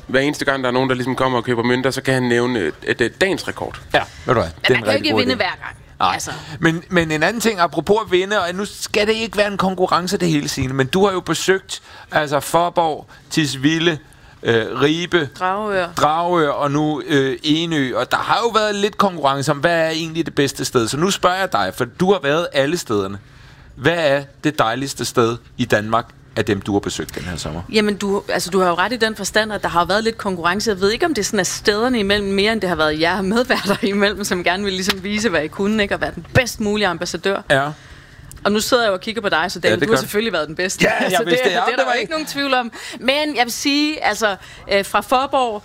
hver eneste gang, der er nogen, der ligesom kommer og køber mønter, så kan han nævne et dagens rekord. Ja, ved du hvad? Men man kan jo ikke vinde hver gang. Altså. Men en anden ting, apropos at vinde, og nu skal det ikke være en konkurrence det hele, Signe, men du har jo besøgt Fåborg, Tisvilde, Ribe, Dragør og nu Enø, og der har jo været lidt konkurrence om, hvad er egentlig det bedste sted. Så nu spørger jeg dig, for du har været alle stederne. Hvad er det dejligste sted i Danmark af dem, du har besøgt den her sommer? Jamen, du har jo ret i den forstand, at der har været lidt konkurrence. Jeg ved ikke, om det sådan er stederne imellem mere, end det har været jer medværter imellem, som gerne vil ligesom vise, hvad I kunne, ikke? Og være den bedst mulige ambassadør. Ja. Og nu sidder jeg jo og kigger på dig, så David, du har selvfølgelig været den bedste. Ja, jeg vidste det. Det er der ikke nogen tvivl om. Men jeg vil sige, altså, fra Fåborg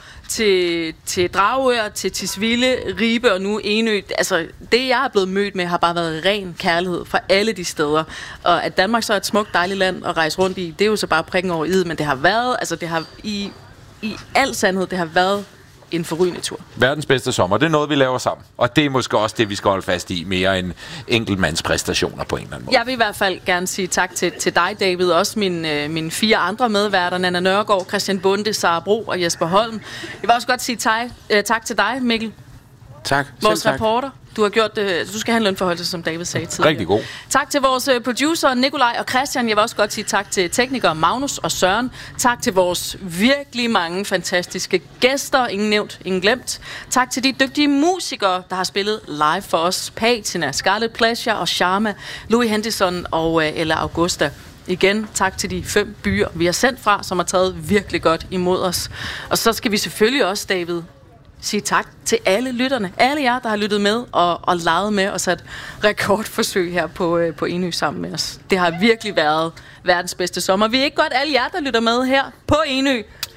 til Dragør, til Tisvilde, Ribe og nu Enø, altså, det jeg er blevet mødt med, har bare været ren kærlighed fra alle de steder. Og at Danmark så er et smukt, dejligt land at rejse rundt i, det er jo så bare prikken over i'et, men det har været, altså det har i al sandhed, det har været en forrygende tur. Verdens bedste sommer, det er noget, vi laver sammen. Og det er måske også det, vi skal holde fast i, mere end enkeltmandspræstationer på en eller anden måde. Jeg vil i hvert fald gerne sige tak til dig, David, og også mine 4 andre medværter, Nanna Nørgaard, Christian Bonde, Sara Bro og Jesper Holm. Jeg vil også godt sige tak til dig, Mikkel. Tak. Vores reporter. Du har gjort du skal have en lønforholdelse, som David sagde tidligere. Rigtig god. Tak til vores producer, Nikolaj og Christian. Jeg vil også godt sige tak til teknikere Magnus og Søren. Tak til vores virkelig mange fantastiske gæster. Ingen nævnt, ingen glemt. Tak til de dygtige musikere, der har spillet live for os. Patina, Scarlet Pleasure og Sharma, Louis Henderson og Ella Augusta. Igen, tak til de 5 byer, vi har sendt fra, som har taget virkelig godt imod os. Og så skal vi selvfølgelig også, David, sige tak til alle lytterne. Alle jer, der har lyttet med og leget med og sat rekordforsøg her på Enø sammen med os. Det har virkelig været verdens bedste sommer. Vi er ikke godt alle jer, der lytter med her på Enø.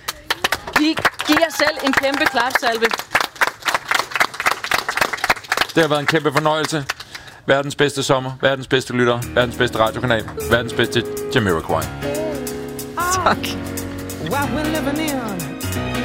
Giv jer selv en kæmpe klapsalve. Det har været en kæmpe fornøjelse. Verdens bedste sommer, verdens bedste lyttere, verdens bedste radiokanal, verdens bedste Jamiroquai. Tak. What we're living in